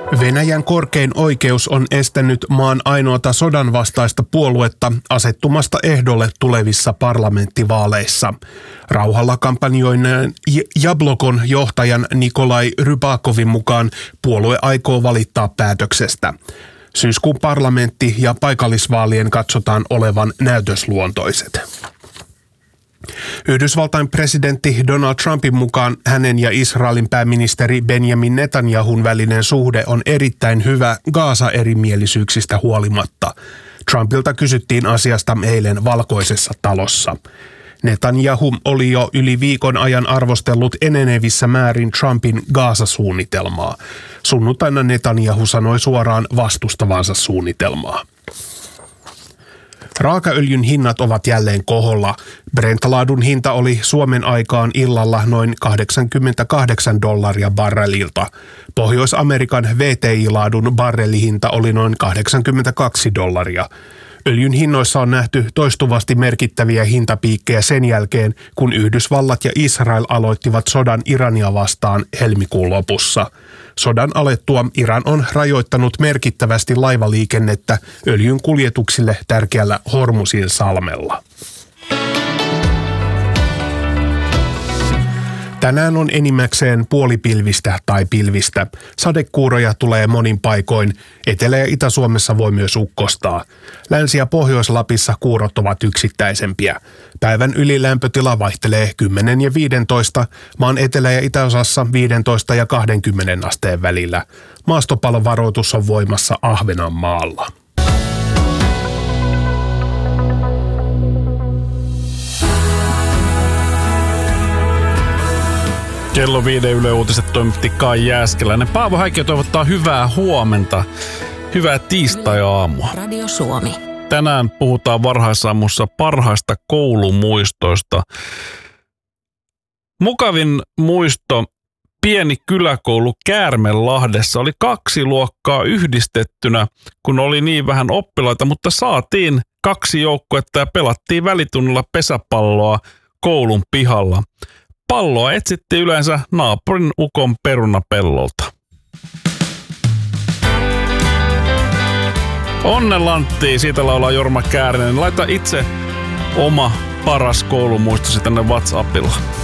Venäjän korkein oikeus on estänyt maan ainoata sodan vastaista puoluetta asettumasta ehdolle tulevissa parlamenttivaaleissa. Rauhalla kampanjoineen Jablokon johtajan Nikolai Rybakovin mukaan puolue aikoo valittaa päätöksestä. Syyskuun parlamentti- ja paikallisvaalien katsotaan olevan näytösluontoiset. Yhdysvaltain presidentti Donald Trumpin mukaan hänen ja Israelin pääministeri Benjamin Netanyahun välinen suhde on erittäin hyvä Gaza-erimielisyyksistä huolimatta. Trumpilta kysyttiin asiasta eilen Valkoisessa talossa. Netanyahu oli jo yli viikon ajan arvostellut enenevissä määrin Trumpin Gaza-suunnitelmaa. Sunnuntaina Netanyahu sanoi suoraan vastustavansa suunnitelmaa. Raakaöljyn hinnat ovat jälleen koholla. Brent-laadun hinta oli Suomen aikaan illalla noin $88 barrelilta. Pohjois-Amerikan WTI-laadun barrelihinta oli noin $82. Öljyn hinnoissa on nähty toistuvasti merkittäviä hintapiikkejä sen jälkeen, kun Yhdysvallat ja Israel aloittivat sodan Irania vastaan helmikuun lopussa. Sodan alettua Iran on rajoittanut merkittävästi laivaliikennettä öljyn kuljetuksille tärkeällä Hormuzin salmella. Tänään on enimmäkseen puolipilvistä tai pilvistä. Sadekuuroja tulee monin paikoin. Etelä- ja Itä-Suomessa voi myös ukkostaa. Länsi- ja Pohjois-Lapissa kuurot ovat yksittäisempiä. Päivän ylilämpötila vaihtelee 10 ja 15, maan etelä- ja itäosassa 15 ja 20 asteen välillä. Maastopalovaroitus on voimassa Ahvenanmaalla. Kello 5 Yle Uutiset toimitti Kai Jääskeläinen. Paavo Häikkiö toivottaa hyvää huomenta. Hyvää tiistai-aamua. Radio Suomi. Tänään puhutaan varhaisaamussa parhaista koulumuistoista. Mukavin muisto pieni kyläkoulu Käärmelahdessa oli 2 luokkaa yhdistettynä, kun oli niin vähän oppilaita, mutta saatiin 2 joukkuetta ja pelattiin välitunnilla pesäpalloa koulun pihalla. Palloa etsittiin yleensä naapurin ukon perunapellolta. Onnenlanttia, siitä laulaa Jorma Käärinen. Laita itse oma paras koulumuistosi tänne WhatsAppilla.